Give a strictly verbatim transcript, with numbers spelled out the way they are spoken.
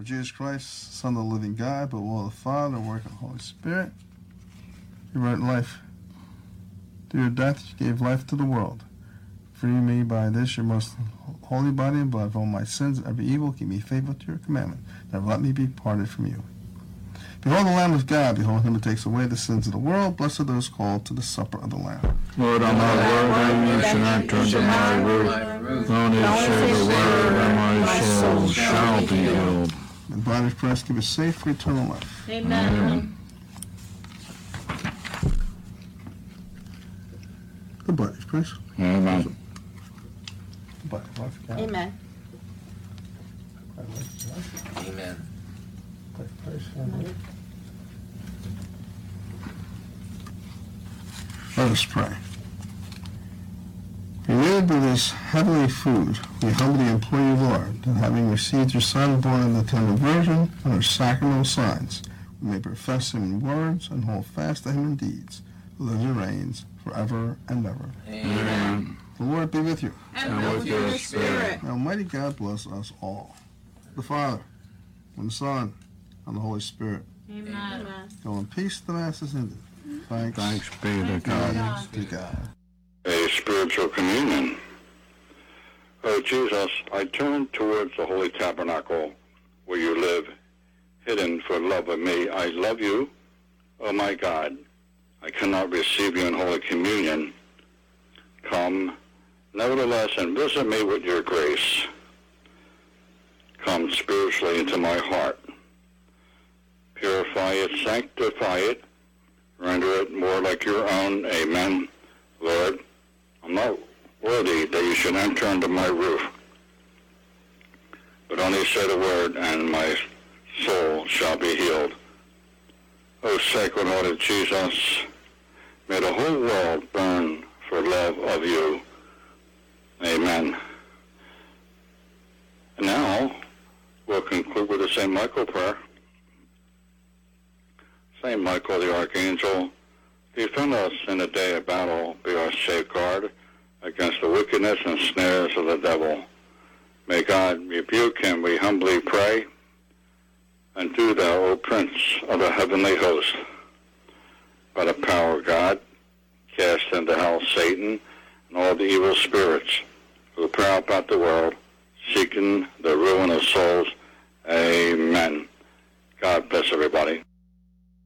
Jesus Christ, Son of the living God, but will the Father work of the Holy Spirit. You wrote life. Through your death, you gave life to the world. Free me by this, your most holy body and blood, of all my sins and every evil. Keep me faithful to your commandment. Never let me be parted from you. Behold the Lamb of God. Behold him who takes away the sins of the world. Blessed are those called to the supper of the Lamb. Lord, on my word, I you should enter into my roof. Only say the word, and my soul shall be healed. May the body of Christ keep us safe for eternal life. Amen. Amen. The body of Christ. Amen. The body of life. God. Amen. Amen. Let us pray. Created by this heavenly food, we humbly implore you, Lord, that having received your Son born of the tender Virgin and our sacramental signs, we may profess him in words and hold fast to him in deeds, who lives and reigns forever and ever. Amen. The Lord be with you. And, and with your spirit. May Almighty God bless us all, the Father, and the Son, and the Holy Spirit. Amen. Amen. Go in peace, the Mass is ended. Thanks, Thanks be to God. Thanks to God. A spiritual communion. Oh, Jesus, I turn towards the Holy Tabernacle where you live, hidden for love of me. I love you, oh my God. I cannot receive you in Holy Communion. Come, nevertheless, and visit me with your grace. Come spiritually into my heart. Purify it, sanctify it, render it more like your own. Amen. Lord, I'm not worthy that you should enter under my roof, but only say the word, and my soul shall be healed. O Sacred Heart of Jesus, may the whole world burn for love of you. Amen. And now, we'll conclude with the Saint Michael prayer. Saint Michael the Archangel, defend us in the day of battle, be our safeguard against the wickedness and snares of the devil. May God rebuke him, we humbly pray. And do thou, O Prince of the heavenly host, by the power of God, cast into hell Satan and all the evil spirits who prowl about the world, seeking the ruin of souls. Amen. God bless everybody.